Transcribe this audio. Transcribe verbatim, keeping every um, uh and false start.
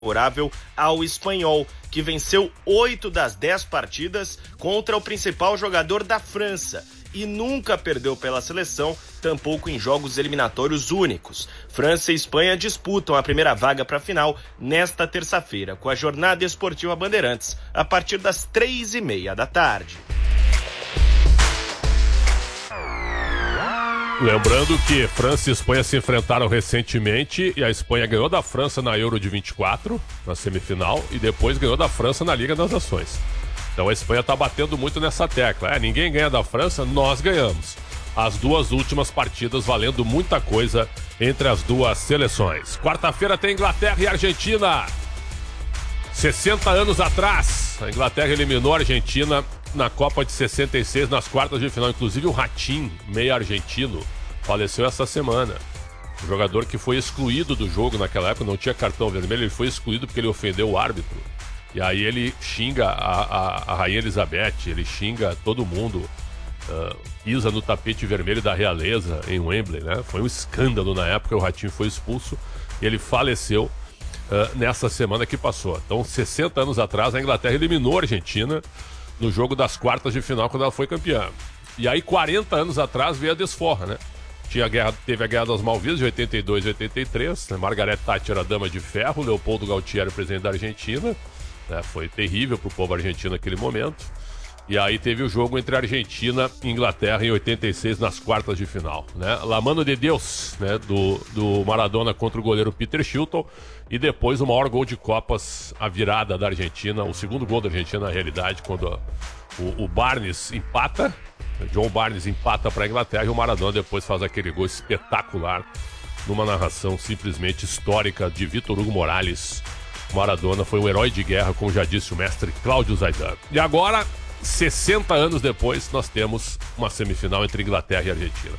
favorável ao Espanhol, que venceu oito das dez partidas contra o principal jogador da França e nunca perdeu pela seleção, tampouco em jogos eliminatórios únicos. França e Espanha disputam a primeira vaga para a final nesta terça-feira, com a Jornada Esportiva Bandeirantes, a partir das três e meia da tarde. Lembrando que França e Espanha se enfrentaram recentemente e a Espanha ganhou da França na Euro de vinte e quatro, na semifinal, e depois ganhou da França na Liga das Nações. Então a Espanha está batendo muito nessa tecla. É, ninguém ganha da França, nós ganhamos. As duas últimas partidas valendo muita coisa entre as duas seleções. Quarta-feira tem Inglaterra e Argentina. sessenta anos atrás, a Inglaterra eliminou a Argentina na Copa de sessenta e seis, nas quartas de final. Inclusive o Ratinho, meio argentino, faleceu essa semana. O jogador que foi excluído do jogo naquela época, não tinha cartão vermelho, ele foi excluído porque ele ofendeu o árbitro. E aí ele xinga a, a, a Rainha Elizabeth, ele xinga todo mundo, uh, pisa no tapete vermelho da realeza em Wembley, né? Foi um escândalo na época, o Ratinho foi expulso e ele faleceu uh, nessa semana que passou. Então, sessenta anos atrás, a Inglaterra eliminou a Argentina no jogo das quartas de final, quando ela foi campeã. E aí, quarenta anos atrás, veio a desforra, né? Tinha a guerra, teve a Guerra das Malvinas, de oitenta e dois e oitenta e três, né? Margaret Thatcher era a dama de ferro, Leopoldo Galtieri, o presidente da Argentina, né? Foi terrível pro povo argentino naquele momento. E aí teve o jogo entre Argentina e Inglaterra em oitenta e seis, nas quartas de final, né? La Mano de Deus, né? Do, do Maradona contra o goleiro Peter Shilton. E depois o maior gol de Copas, a virada da Argentina, o segundo gol da Argentina, na realidade, quando o, o Barnes empata, John Barnes empata para a Inglaterra, e o Maradona depois faz aquele gol espetacular, numa narração simplesmente histórica de Vítor Hugo Morales. O Maradona foi um herói de guerra, como já disse o mestre Cláudio Zaidan. E agora, sessenta anos depois, nós temos uma semifinal entre Inglaterra e Argentina.